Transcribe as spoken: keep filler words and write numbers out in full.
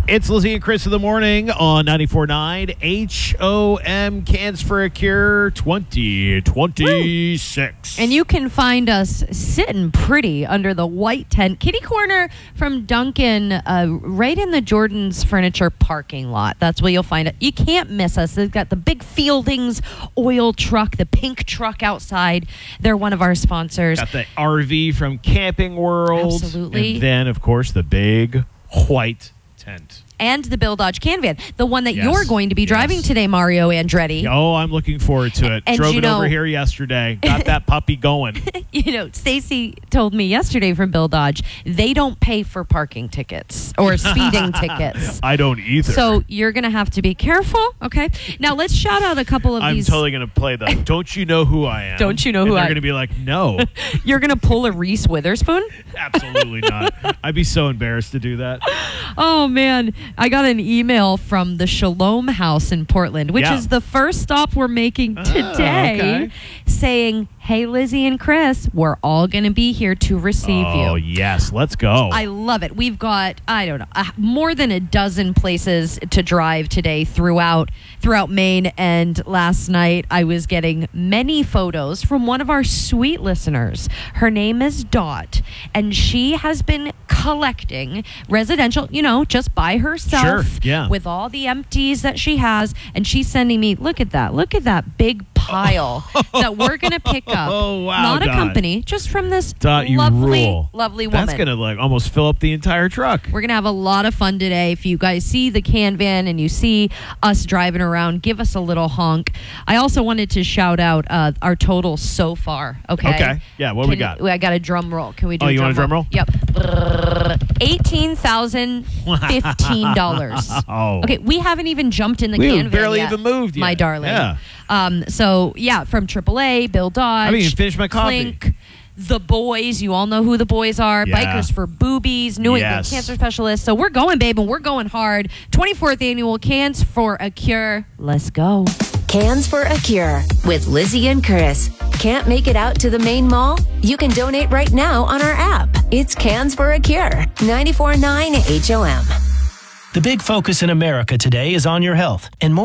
It's Lizzie and Chris in the morning on ninety-four point nine H O M, Cans for a Cure twenty twenty-six. And you can find us sitting pretty under the white tent, kitty corner from Duncan, uh, right in the Jordan's Furniture parking lot. That's where you'll find it. You can't miss us. They've got the big Fieldings oil truck, the pink truck outside. They're one of our sponsors. Got the R V from Camping World. Absolutely. And then, of course, the big white tent. And the Bill Dodge Can Van, the one that Yes. you're going to be driving Yes. today, Mario Andretti. Oh, I'm looking forward to it. And Drove you it know- over here yesterday. Got that puppy going. You know, Stacy told me yesterday from Bill Dodge, they don't pay for parking tickets or speeding tickets. I don't either. So you're going to have to be careful, okay? Now, let's shout out a couple of I'm these. totally going to play the Don't You Know Who I Am? Don't you know and who they're I- going to be like, no. You're going to pull a Reese Witherspoon? Absolutely not. I'd be so embarrassed to do that. Oh, man. I got an email from the Shalom House in Portland, which Yeah. is the first stop we're making Ah, today, okay. saying, hey, Lizzie and Chris, we're all going to be here to receive Oh, you. yes. Let's go. I love it. We've got, I don't know, uh, more than a dozen places to drive today throughout throughout Maine. And last night I was getting many photos from one of our sweet listeners. Her name is Dot, and she has been collecting residential, you know, just by herself. Sure, yeah. With all the empties that she has. And she's sending me, look at that. Look at that big pile that we're going to pick up. Oh, wow, Not a Dot. company, just from this Dot, you lovely, rule. lovely woman. That's going to like almost fill up the entire truck. We're going to have a lot of fun today. If you guys see the can van and you see us driving around, give us a little honk. I also wanted to shout out uh, our total so far. Okay. Okay. Yeah, what do we Can- got? I got a drum roll. Can we do Oh, a you drum want a drum roll? Yep. eighteen thousand fifteen dollars. Oh. Okay, we haven't even jumped in the We can van barely yet, even moved yet. my darling. Yeah. Um, so, yeah, from triple A, Bill Dodge. I haven't even finished my coffee. Clink, The Boys. You all know who The Boys are. Yeah. Bikers for Boobies, New England Yes. Cancer Specialists. So we're going, babe, and we're going hard. twenty-fourth Annual Cans for a Cure. Let's go. Cans for a Cure with Lizzie and Chris. Can't make it out to the main mall? You can donate right now on our app. It's Cans for a Cure. ninety-four point nine H O M. The big focus in America today is on your health, and more